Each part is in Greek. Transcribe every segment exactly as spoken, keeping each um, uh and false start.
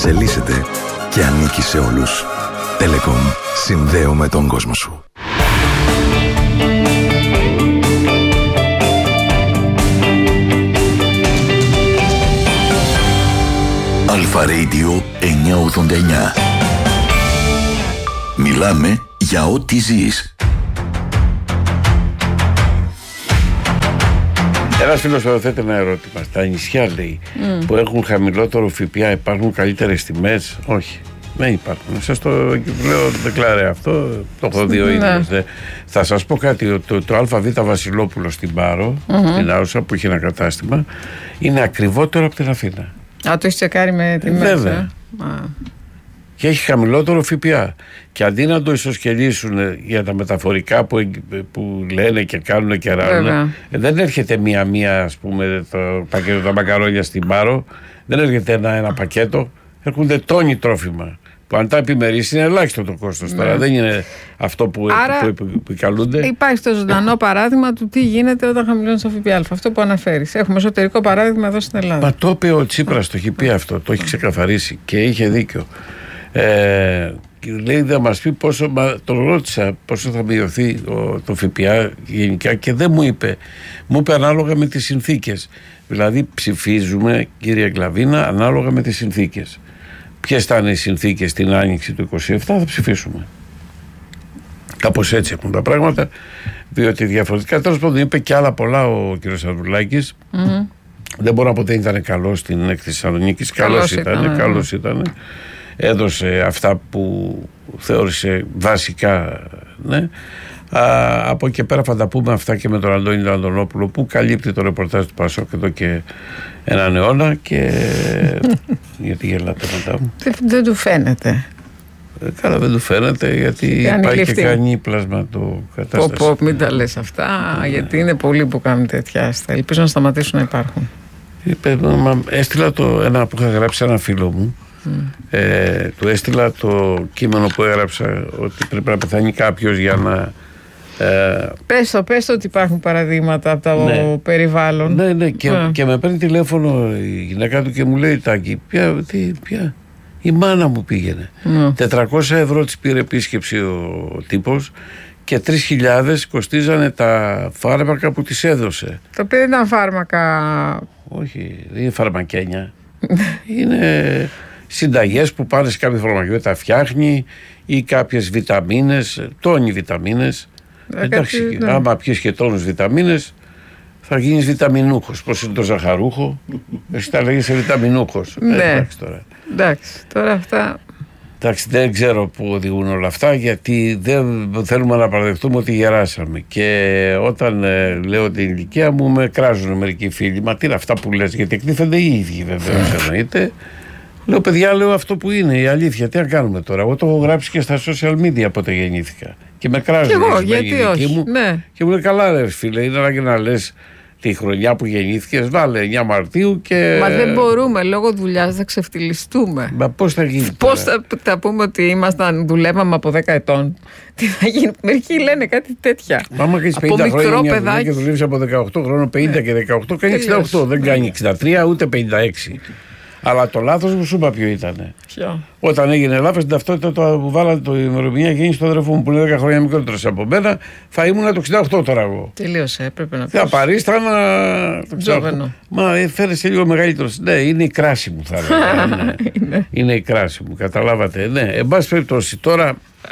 εξελίσσεται και ανήκει σε όλους. Telecom. Συνδέουμε τον κόσμο σου. Αλφα Radio εννιακόσια ογδόντα εννιά. Μιλάμε για ό,τι ζεις. Ένας φίλος εδώ θέτει ένα ερώτημα. Στα νησιά, λέει, mm. που έχουν χαμηλότερο ΦΠΑ, υπάρχουν καλύτερες τιμές? Όχι, δεν υπάρχουν. Σας το λέω, δεκλάρε αυτό, το έχω δει ο ίδιος. Ναι. Θα σας πω κάτι. Το, το ΑΒ Βασιλόπουλο στην Πάρο, mm-hmm. την Άουσα, που έχει ένα κατάστημα, είναι ακριβότερο από την Αθήνα. Α, το έχει τσεκάρει με τιμές? Βέβαια. Α. Και έχει χαμηλότερο ΦΠΑ. Και αντί να το ισοσκελίσουν για τα μεταφορικά που, που λένε και κάνουν και ράνουν, δεν έρχεται μία-μία, ας πούμε, το πακέτο τα μακαρόνια στην Πάρο, δεν έρχεται ένα-ένα πακέτο, έρχονται τόνοι τρόφιμα. Που αν τα επιμερίσει είναι ελάχιστο το κόστος. Τώρα δεν είναι αυτό που, Άρα, που επικαλούνται. Υπάρχει το ζωντανό παράδειγμα του τι γίνεται όταν χαμηλώνει το ΦΠΑ. Αυτό που αναφέρεις. Έχουμε εσωτερικό παράδειγμα εδώ στην Ελλάδα. Μα το είπε ο Τσίπρας, το έχει πει αυτό, το έχει ξεκαθαρίσει και είχε δίκιο. Ε, λέει θα μας πει πόσο, μα, τον ρώτησα πόσο θα μειωθεί το, το ΦΠΑ γενικά και δεν μου είπε. Μου είπε ανάλογα με τις συνθήκες. Δηλαδή ψηφίζουμε, κύριε Κλαβίνα, ανάλογα με τις συνθήκες. Ποιες θα είναι οι συνθήκες την άνοιξη του είκοσι επτά, θα ψηφίσουμε. Κάπως έτσι έχουν τα πράγματα, διότι διαφορετικά, τέλος πάντων, είπε και άλλα πολλά ο κ. Σαρδουλάκης. Mm-hmm. Δεν μπορώ να πω ότι ήταν καλός στην έκθεση Θεσσαλονίκης. Καλός ήταν, ήταν, καλός ήταν. Έδωσε αυτά που θεώρησε βασικά, ναι. Α, από εκεί πέρα θα τα πούμε αυτά και με τον Αντώνη Αντωνόπουλο, που καλύπτει το ρεπορτάζ του Πασόκ εδώ και έναν αιώνα. Και γιατί γελάτε μετά μου? Δεν, δεν του φαίνεται. Ε, καλά, δεν του φαίνεται, γιατί και πάει και κάνει πλάσμα το κατάσταση. Πω, πω, μην τα λες αυτά, yeah. γιατί είναι πολλοί που κάνουν τέτοια άστα. Ελπίζω να σταματήσουν να υπάρχουν. Είπε, μα, έστειλα το ένα που είχα γράψει ένα φίλο μου. Mm. Ε, του έστειλα το κείμενο που έγραψα, ότι πρέπει να πεθάνει κάποιος για να ε... πες το, πες το ότι υπάρχουν παραδείγματα από το ναι. περιβάλλον. Ναι, ναι, και, yeah. και με παίρνει τηλέφωνο η γυναίκα του και μου λέει, Τάκη, ποια, τι, ποια, η μάνα μου πήγαινε. Mm. τετρακόσια ευρώ της πήρε επίσκεψη ο, ο τύπος και τρεις χιλιάδες κοστίζανε τα φάρμακα που της έδωσε. Το οποίο ήταν φάρμακα? Όχι, δεν είναι φαρμακένια. Είναι συνταγές που πάνε σε κάποια φαρμακείο, τα φτιάχνει, ή κάποιες βιταμίνες, τόνοι βιταμίνες. Ε, Εντάξει, κάτι, ναι. άμα πιείς και τόνους βιταμίνες, θα γίνεις βιταμινούχος. Πώς είναι το ζαχαρούχο, εσύ τα λέγεις βιταμινούχος. Ναι. Ε, εντάξει, τώρα. εντάξει, τώρα αυτά. Εντάξει, δεν ξέρω πού οδηγούν όλα αυτά, γιατί δεν θέλουμε να παραδεχτούμε ότι γεράσαμε. Και όταν ε, λέω την ηλικία μου, με κράζουν μερικοί φίλοι. Μα τι είναι αυτά που λες? Γιατί εκτίθενται οι ίδιοι, βεβαίως, εννοείται. Λέω, παιδιά, λέω αυτό που είναι η αλήθεια. Τι να κάνουμε τώρα? Εγώ το έχω γράψει και στα social media πότε γεννήθηκα. Και με κράζουν. Και εγώ, γιατί όχι. Μου, ναι. Και μου λέει, καλά, ρε φίλε, είναι ανάγκη να λες τη χρονιά που γεννήθηκες, βάλε εννιά Μαρτίου και. Μα δεν μπορούμε, λόγω δουλειάς θα ξεφτυλιστούμε. Μα πώς θα γίνει? Πώς θα, θα πούμε ότι ήμασταν, δουλεύαμε από δέκα ετών? Τι θα γίνει? Μερικοί λένε κάτι τέτοια. Μα άμα έχεις πενήντα χρόνια μια και δουλεύεις από δεκαοκτώ χρόνων, πενήντα και δεκαοκτώ, κάνει εξήντα οκτώ. Δεν κάνει εξήντα τρία ούτε πενήντα έξι. Αλλά το λάθος μου σου είπα ποιο ήταν. Ποιο? Όταν έγινε λάθος την ταυτότητα που βάλατε το ημερομηνία γέννηση του αδερφού μου που είναι δέκα χρόνια μικρότερος από μένα, θα ήμουν το εξήντα οκτώ τώρα εγώ. Τελείωσε, έπρεπε να πει. Θα παρίστανα. Τζόβενο. Μα φέρεσαι λίγο μεγαλύτερος. Ναι, είναι η κράση μου, θα έλεγα. ναι. είναι. είναι η κράση μου, καταλάβατε. Ναι, εν πάση περιπτώσει τώρα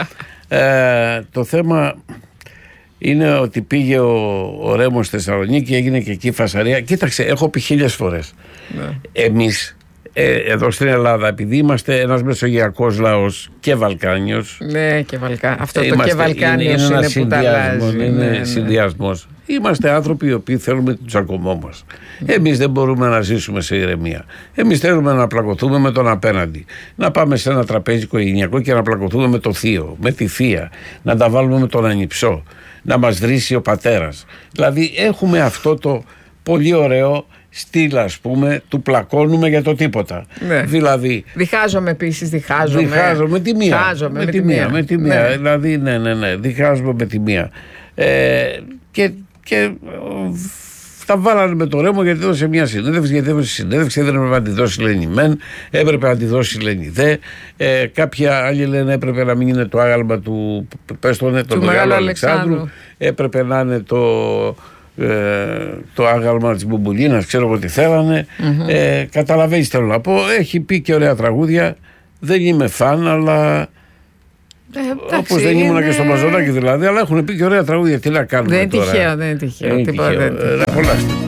ε, το θέμα είναι ότι πήγε ο, ο Ρέμος στη Θεσσαλονίκη, έγινε και εκεί φασαρία. Κοίταξε, έχω πει χίλιες φορές. Ναι. Εμείς Ε, εδώ στην Ελλάδα, επειδή είμαστε ένας μεσογειακός λαός και Βαλκάνιος. Ναι, και Βαλκά... αυτό είμαστε, το και Βαλκάνιος είναι, είναι, είναι που τα αλλάζει. Είναι ναι, ναι. συνδυασμός. Είμαστε άνθρωποι οι οποίοι θέλουμε τον τσακωμό μας. Mm. Εμείς δεν μπορούμε να ζήσουμε σε ηρεμία. Εμείς θέλουμε να πλακωθούμε με τον απέναντι. Να πάμε σε ένα τραπέζι οικογενειακό και να πλακωθούμε με το θείο, με τη θεία. Να τα βάλουμε με τον ανιψό. Να μας βρίσει ο πατέρας. Δηλαδή έχουμε αυτό το πολύ ωραίο στυλ, ας πούμε, του πλακώνουμε για το τίποτα. Ναι. Δηλαδή. Διχάζομαι επίσης, διχάζομαι. Διχάζομαι με τη μία. Διχάζομαι με, με τη μία. Με τη μία. Ναι. Δηλαδή, ναι, ναι, ναι. Διχάζομαι με τη μία. Ε, και, και τα βάλανε με το ρέμο γιατί έδωσε μια συνέντευξη, γιατί έδωσε συνέντευξη, δεν έπρεπε να τη δώσει Λένη Μεν, έπρεπε να τη δώσει Λένη Δε. Ε, κάποια άλλοι λένε έπρεπε να μην είναι το άγαλμα του, πες το, ναι, το Μεγάλου Αλεξάνδρου, Αλεξάνδρου, έπρεπε να είναι το, ε, το άγαλμα της Μπουμπουλίνας, ξέρω εγώ τι θέλανε. Mm-hmm. Ε, καταλαβαίνεις θέλω να πω, έχει πει και ωραία τραγούδια, δεν είμαι φαν, αλλά... Ε, όπως δεν ήμουν είναι... και στο Μαζονάκι δηλαδή, αλλά έχουν πει και ωραία τραγούδια. Τι να κάνουμε δεν τώρα. Τυχαίο, δεν είναι τυχαίο. Δεν είναι τυχαίο. Δεν είναι τυχαίο.